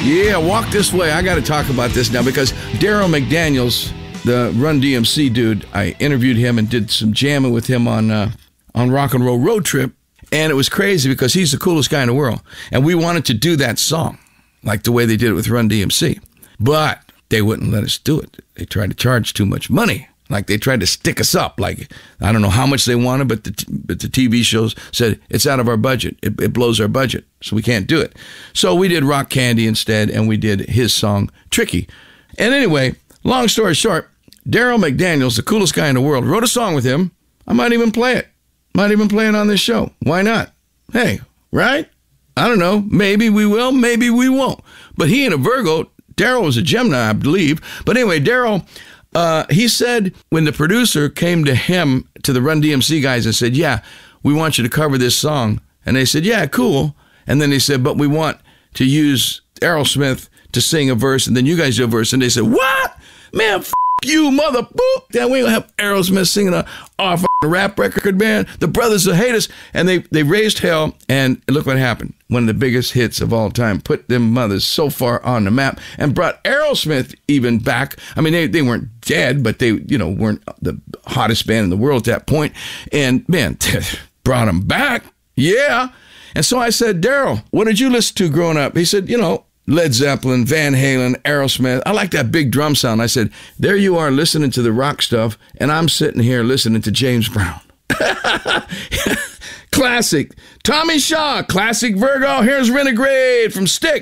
Yeah, Walk This Way. I got to talk about this now because Daryl McDaniels, the Run DMC dude, I interviewed him and did some jamming with him on Rock and Roll Road Trip. And it was crazy because he's the coolest guy in the world. And we wanted to do that song like the way they did it with Run DMC. But they wouldn't let us do it. They tried to charge too much money. Like they tried to stick us up. Like, I don't know how much they wanted, but the TV shows said, it's out of our budget. It blows our budget, so we can't do it. So we did Rock Candy instead, and we did his song, Tricky. And anyway, long story short, Daryl McDaniels, the coolest guy in the world, wrote a song with him. I might even play it. Might even play it on this show. Why not? Hey, right? I don't know. Maybe we will, maybe we won't. But he ain't a Virgo. Daryl was a Gemini, I believe. But anyway, Daryl... he said when the producer came to him, to the Run DMC guys, and said, yeah, we want you to cover this song. And they said, yeah, cool. And then they said, but we want to use Aerosmith to sing a verse, and then you guys do a verse. And they said, what? Man, you, mother boop. Then we ain't gonna have Aerosmith singing a rap record, man. The brothers will hate us. And they raised hell, and look what happened. One of the biggest hits of all time, put them mothers so far on the map and brought Aerosmith even back. I mean, they weren't dead, but they, weren't the hottest band in the world at that point. And man, brought them back. Yeah. And so I said, Daryl, what did you listen to growing up? He said, Led Zeppelin, Van Halen, Aerosmith. I like that big drum sound. I said, there you are listening to the rock stuff, and I'm sitting here listening to James Brown. Classic. Tommy Shaw, classic Virgo. Here's Renegade from Styx.